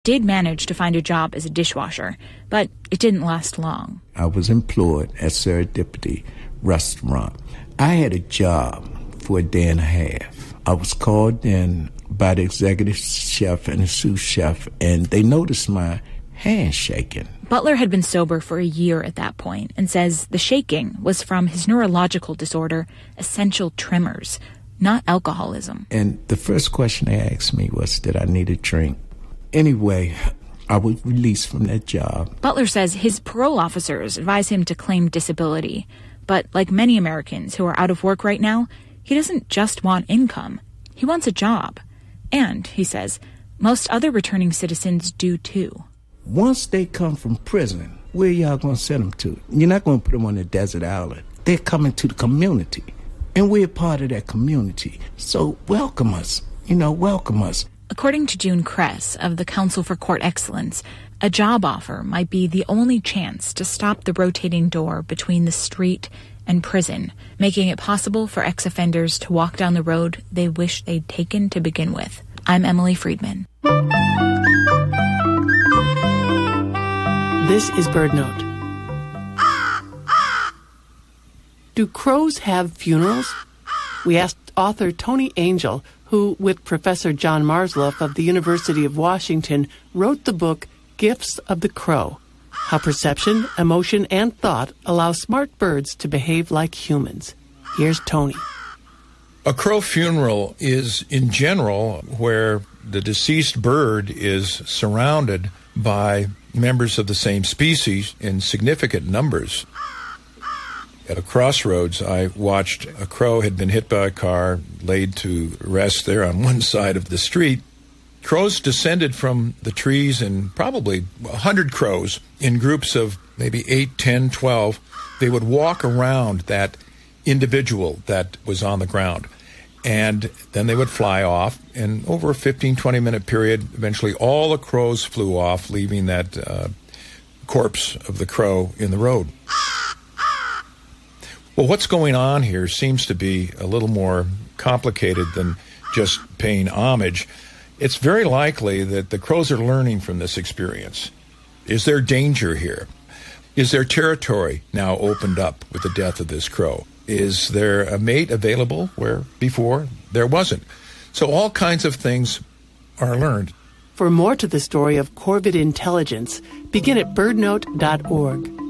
did manage to find a job as a dishwasher, but it didn't last long. I was employed at Serendipity Restaurant. I had a job for a day and a half. I was called in by the executive chef and the sous chef, and they noticed my hand shaking. Butler had been sober for a year at that point and says the shaking was from his neurological disorder, essential tremors, not alcoholism. And the first question they asked me was, did I need a drink? Anyway, I was released from that job. Butler says his parole officers advise him to claim disability. But like many Americans who are out of work right now, he doesn't just want income. He wants a job. And, he says, most other returning citizens do too. Once they come from prison, where y'all going to send them to? You're not going to put them on a desert island. They're coming to the community. And we're part of that community. So welcome us. Welcome us. According to June Kress of the Council for Court Excellence, a job offer might be the only chance to stop the rotating door between the street and prison, making it possible for ex-offenders to walk down the road they wish they'd taken to begin with. I'm Emily Friedman. This is BirdNote. Do crows have funerals? We asked author Tony Angel, who, with Professor John Marsloff of the University of Washington, wrote the book Gifts of the Crow, How Perception, Emotion, and Thought Allow Smart Birds to Behave Like Humans. Here's Tony. A crow funeral is, in general, where the deceased bird is surrounded by members of the same species in significant numbers. At a crossroads, I watched a crow had been hit by a car, laid to rest there on one side of the street. Crows descended from the trees, and probably 100 crows in groups of maybe 8, 10, 12. They would walk around that individual that was on the ground, and then they would fly off. And over a 15, 20-minute period, eventually all the crows flew off, leaving that corpse of the crow in the road. Well, what's going on here seems to be a little more complicated than just paying homage. It's very likely that the crows are learning from this experience. Is there danger here? Is there territory now opened up with the death of this crow? Is there a mate available where before there wasn't? So all kinds of things are learned. For more to the story of corvid intelligence, begin at birdnote.org.